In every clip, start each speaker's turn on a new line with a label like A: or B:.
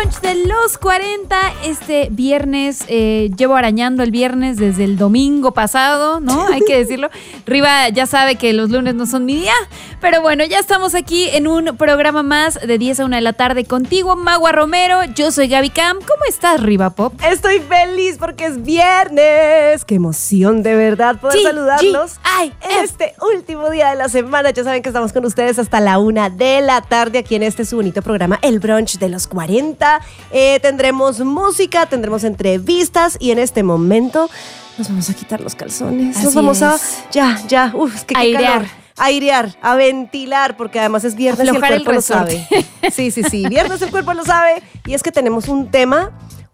A: brunch de los 40. Este viernes, llevo arañando el viernes desde el domingo pasado, ¿no? Hay que decirlo. Riva ya sabe que los lunes no son mi día, pero bueno, ya estamos aquí en un programa más de 10 a 1 de la tarde contigo, Magua Romero. Yo soy Gaby Cam. ¿Cómo estás, Riva Pop?
B: Estoy feliz porque es viernes. Qué emoción de verdad poder saludarlos en este último día de la semana. Ya saben que estamos con ustedes hasta la 1 de la tarde aquí en este su bonito programa, El Brunch de los 40. Tendremos música, tendremos entrevistas y en este momento nos vamos a quitar los calzones.
A: Así
B: nos vamos a
A: es
B: qué
A: airear.
B: calor. Airear, a ventilar, porque además es viernes
A: Aflojar
B: y el cuerpo lo sabe. Sí, viernes el cuerpo lo sabe. Y es que tenemos un tema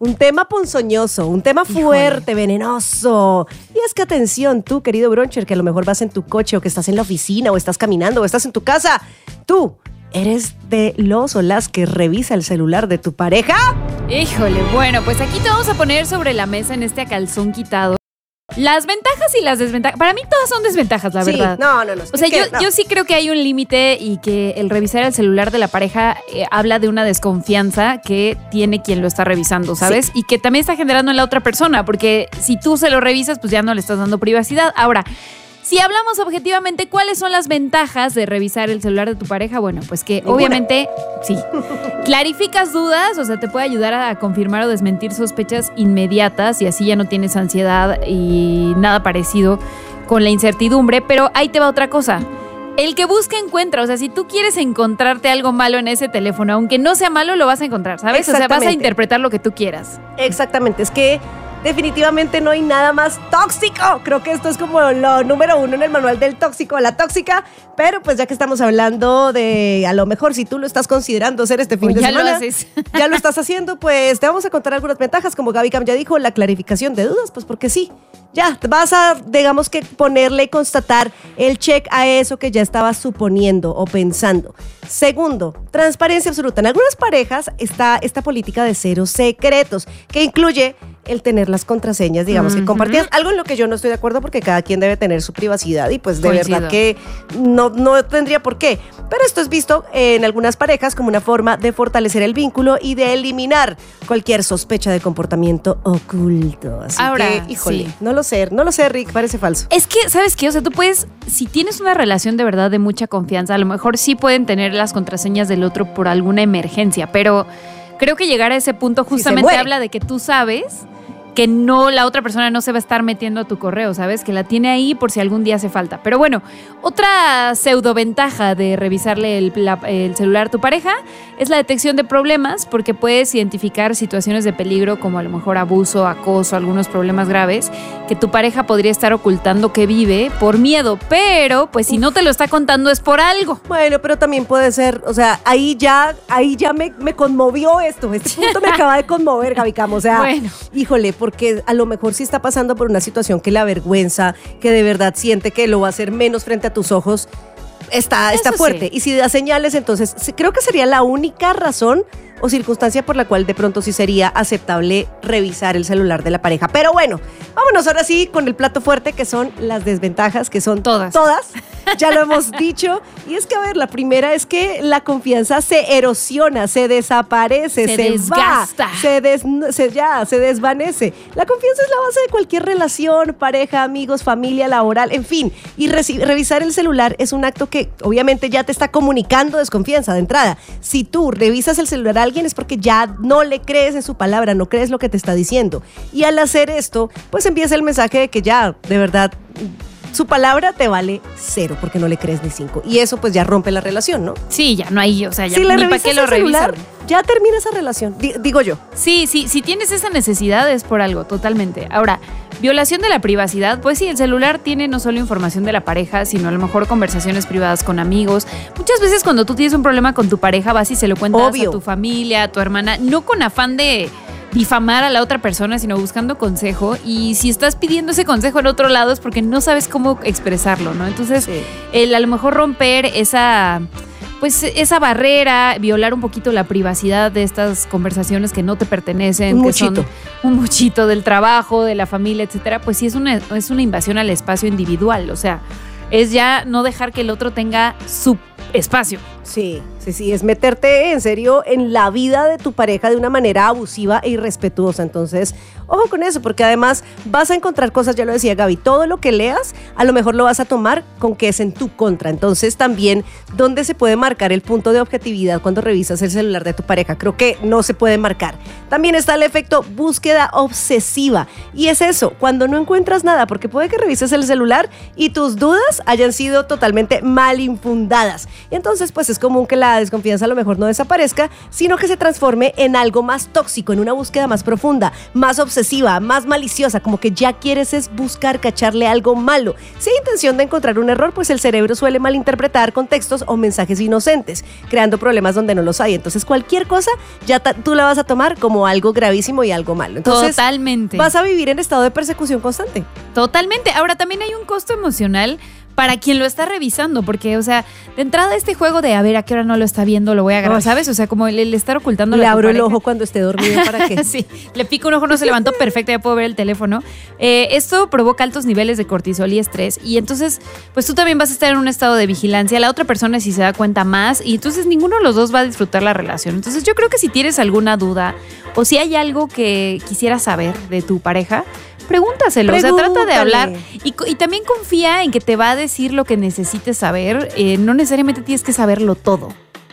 B: ponzoñoso, un tema fuerte, venenoso. Y es que atención, tú, querido bruncher, que a lo mejor vas en tu coche o que estás en la oficina o estás caminando o estás en tu casa, tú ¿eres de los o las que revisa el celular de tu pareja?
A: Híjole, bueno, pues aquí te vamos a poner sobre la mesa en este calzón quitado las ventajas y las desventajas. Para mí todas son desventajas, la verdad.
B: No.
A: O sea, yo sí creo que hay un límite y que el revisar el celular de la pareja habla de una desconfianza que tiene quien lo está revisando, ¿sabes? Sí. Y que también está generando en la otra persona, porque si tú se lo revisas, pues ya no le estás dando privacidad. Ahora, si hablamos objetivamente, ¿cuáles son las ventajas de revisar el celular de tu pareja? Bueno, pues que obviamente, sí, clarificas dudas, o sea, te puede ayudar a confirmar o desmentir sospechas inmediatas y así ya no tienes ansiedad y nada parecido con la incertidumbre. Pero ahí te va otra cosa. El que busca encuentra, o sea, si tú quieres encontrarte algo malo en ese teléfono, aunque no sea malo, lo vas a encontrar, ¿sabes? O sea, vas a interpretar lo que tú quieras.
B: Exactamente, es que definitivamente no hay nada más tóxico. Creo que esto es como lo número 1 en el manual del tóxico, la tóxica. Pero pues ya que estamos hablando de, a lo mejor si tú lo estás considerando hacer este fin de semana,
A: ya lo haces.
B: Ya lo estás haciendo, pues te vamos a contar algunas ventajas. Como Gaby Cam ya dijo, la clarificación de dudas, pues porque sí. Ya, vas a, digamos que ponerle y constatar el check a eso que ya estabas suponiendo o pensando. Segundo, transparencia absoluta. En algunas parejas está esta política de cero secretos, que incluye el tener las contraseñas, digamos, que compartidas. Algo en lo que yo no estoy de acuerdo porque cada quien debe tener su privacidad y pues de verdad que no tendría por qué. Pero esto es visto en algunas parejas como una forma de fortalecer el vínculo y de eliminar cualquier sospecha de comportamiento oculto. Así
A: ahora,
B: que, híjole, no lo sé, Rick, parece falso.
A: Es que, ¿sabes qué? O sea, tú puedes, si tienes una relación de verdad de mucha confianza, a lo mejor sí pueden tener las contraseñas del otro por alguna emergencia, pero creo que llegar a ese punto justamente habla de que tú sabes que no, la otra persona no se va a estar metiendo a tu correo, ¿sabes? Que la tiene ahí por si algún día hace falta. Pero bueno, otra pseudoventaja de revisarle el celular a tu pareja es la detección de problemas, porque puedes identificar situaciones de peligro como a lo mejor abuso, acoso, algunos problemas graves que tu pareja podría estar ocultando que vive por miedo. Pero, pues si no te lo está contando es por algo.
B: Bueno, pero también puede ser, o sea, ahí ya me conmovió esto. Este punto me acaba de conmover, Gaby Cam. O sea, bueno, híjole, porque a lo mejor sí está pasando por una situación que la avergüenza, que de verdad siente que lo va a hacer menos frente a tus ojos, está fuerte. Sí. Y si da señales, entonces creo que sería la única razón o circunstancia por la cual de pronto sí sería aceptable revisar el celular de la pareja. Pero bueno, vámonos ahora sí con el plato fuerte, que son las desventajas, que son todas. Ya lo hemos dicho. Y es que, a ver, la primera es que la confianza se erosiona, se desaparece, se
A: desgasta,
B: se desvanece. La confianza es la base de cualquier relación, pareja, amigos, familia, laboral, en fin. Y revisar el celular es un acto que obviamente ya te está comunicando desconfianza de entrada. Si tú revisas el celular a alguien es porque ya no le crees en su palabra, no crees lo que te está diciendo. Y al hacer esto, pues empieza el mensaje de que ya, de verdad, su palabra te vale 0 porque no le crees ni 5. Y eso pues ya rompe la relación, ¿no?
A: Sí, ya no hay, o sea, ya
B: si
A: ni para qué lo revisan.
B: Ya termina esa relación, digo yo.
A: Sí, si tienes esa necesidad es por algo, totalmente. Ahora, violación de la privacidad, pues sí, el celular tiene no solo información de la pareja, sino a lo mejor conversaciones privadas con amigos. Muchas veces cuando tú tienes un problema con tu pareja, vas y se lo cuentas a tu familia, a tu hermana, no con afán de difamar a la otra persona, sino buscando consejo. Y si estás pidiendo ese consejo en otro lado es porque no sabes cómo expresarlo, ¿no? Entonces, a lo mejor romper esa barrera, violar un poquito la privacidad de estas conversaciones que no te pertenecen, que son un muchito del trabajo, de la familia, etcétera, pues sí es una invasión al espacio individual. O sea, es ya no dejar que el otro tenga su espacio.
B: Sí, es meterte en serio en la vida de tu pareja de una manera abusiva e irrespetuosa. Entonces, ojo con eso, porque además vas a encontrar cosas, ya lo decía Gaby, todo lo que leas, a lo mejor lo vas a tomar con que es en tu contra. Entonces, también, ¿dónde se puede marcar el punto de objetividad cuando revisas el celular de tu pareja? Creo que no se puede marcar. También está el efecto búsqueda obsesiva. Y es eso, cuando no encuentras nada, porque puede que revises el celular y tus dudas hayan sido totalmente mal infundadas. Y entonces, pues es común que la desconfianza a lo mejor no desaparezca, sino que se transforme en algo más tóxico, en una búsqueda más profunda, más obsesiva, más maliciosa, como que ya quieres es buscar cacharle algo malo. Si hay intención de encontrar un error, pues el cerebro suele malinterpretar contextos o mensajes inocentes, creando problemas donde no los hay. Entonces cualquier cosa ya tú la vas a tomar como algo gravísimo y algo malo. Entonces,
A: totalmente.
B: Vas a vivir en estado de persecución constante.
A: Totalmente. Ahora también hay un costo emocional para quien lo está revisando, porque, o sea, de entrada este juego de a ver a qué hora no lo está viendo, lo voy a agarrar, ¿sabes? O sea, como el estar ocultando
B: le abro el ojo cuando esté dormido, ¿para qué?
A: Sí, le pico un ojo, no se levantó, perfecto, ya puedo ver el teléfono. Esto provoca altos niveles de cortisol y estrés, y entonces, pues tú también vas a estar en un estado de vigilancia, la otra persona si se da cuenta más, y entonces ninguno de los dos va a disfrutar la relación. Entonces yo creo que si tienes alguna duda, o si hay algo que quisieras saber de tu pareja, pregúntaselo, o sea, trata de hablar y también confía en que te va a decir lo que necesites saber, no necesariamente tienes que saberlo todo.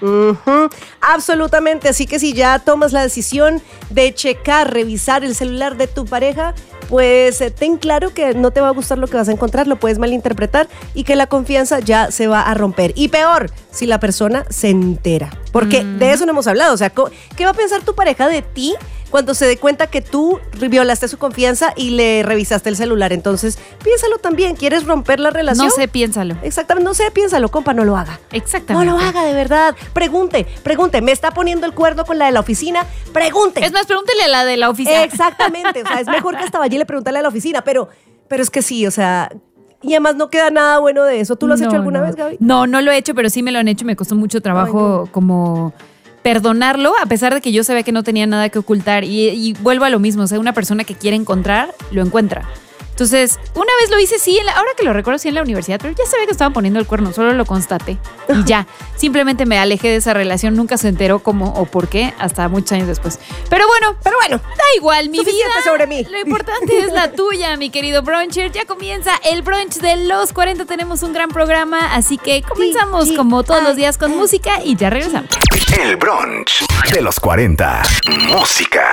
B: Absolutamente, así que si ya tomas la decisión de checar, revisar el celular de tu pareja, pues ten claro que no te va a gustar lo que vas a encontrar, lo puedes malinterpretar y que la confianza ya se va a romper. Y peor, si la persona se entera, porque de eso no hemos hablado, o sea, ¿qué va a pensar tu pareja de ti cuando se dé cuenta que tú violaste su confianza y le revisaste el celular? Entonces, piénsalo también. ¿Quieres romper la relación?
A: No sé, piénsalo.
B: Exactamente, no sé, piénsalo, compa, no lo haga.
A: Exactamente.
B: No lo haga, de verdad. Pregunte. ¿Me está poniendo el cuerno con la de la oficina? Pregunte.
A: Es más, pregúntele a la de la oficina.
B: Exactamente, o sea, es mejor que hasta vaya y le pregunte a la oficina, pero es que sí, o sea... Y además no queda nada bueno de eso. ¿Tú lo has hecho alguna vez, Gaby?
A: No lo he hecho, pero sí me lo han hecho y me costó mucho trabajo como perdonarlo, a pesar de que yo sabía que no tenía nada que ocultar. Y vuelvo a lo mismo, o sea, una persona que quiere encontrar, lo encuentra. Entonces, una vez lo hice, sí, ahora que lo recuerdo, sí en la universidad, pero ya sabía que estaban poniendo el cuerno, solo lo constaté. Y ya, simplemente me alejé de esa relación, nunca se enteró cómo o por qué, hasta muchos años después. Pero bueno, da igual, mi vida.
B: Sobre mí.
A: Lo importante es la tuya, mi querido bruncher. Ya comienza el brunch de los 40, tenemos un gran programa, así que comenzamos como todos los días con música y ya regresamos.
C: El brunch de los 40. Música.